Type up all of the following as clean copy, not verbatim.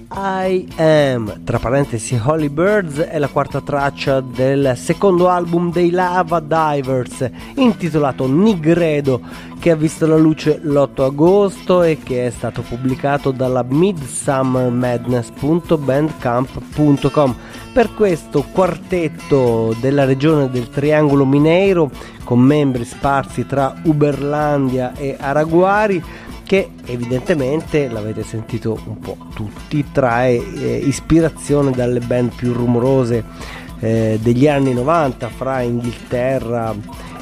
I Am, tra parentesi Holy Birds, è la quarta traccia del secondo album dei Lava Divers, intitolato Nigredo, che ha visto la luce l'8 agosto e che è stato pubblicato dalla midsummermadness.bandcamp.com. Per questo quartetto della regione del Triangolo Mineiro, con membri sparsi tra Uberlandia e Araguari, che evidentemente, l'avete sentito un po' tutti, trae ispirazione dalle band più rumorose degli anni 90, fra Inghilterra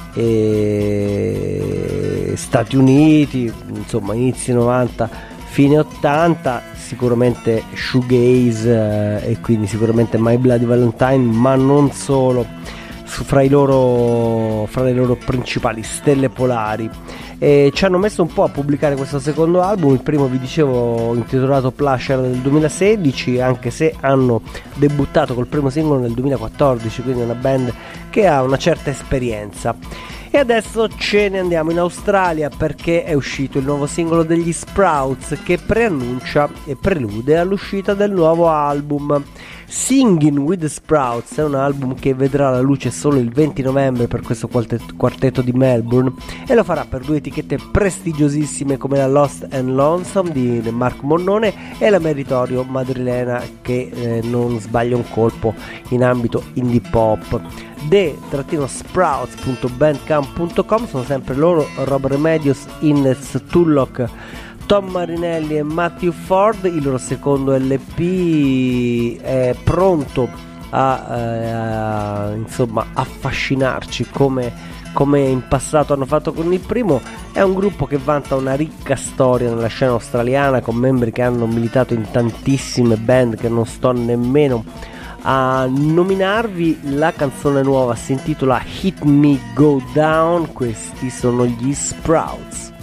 e Stati Uniti, insomma inizi 90, fine 80, sicuramente shoegaze e quindi sicuramente My Bloody Valentine, ma non solo, fra le loro principali stelle polari. E ci hanno messo un po' a pubblicare questo secondo album. Il primo, vi dicevo, intitolato Plush, era del 2016, anche se hanno debuttato col primo singolo nel 2014, quindi è una band che ha una certa esperienza. E adesso ce ne andiamo in Australia, perché è uscito il nuovo singolo degli Sprouts, che preannuncia e prelude all'uscita del nuovo album. Singing with the Sprouts è un album che vedrà la luce solo il 20 novembre per questo quartetto di Melbourne, e lo farà per due etichette prestigiosissime come la Lost and Lonesome di Marco Monnone e la Meritorio madrilena, che non sbaglia un colpo in ambito indie pop. The-sprouts.bandcamp.com sono sempre loro, Rob Remedios, Innes Tulloch, Tom Marinelli e Matthew Ford. Il loro secondo LP è pronto a insomma affascinarci come in passato hanno fatto con il primo. È un gruppo che vanta una ricca storia nella scena australiana, con membri che hanno militato in tantissime band che non sto nemmeno a nominarvi. La canzone nuova si intitola Hit Me Go Down. Questi sono gli Sprouts.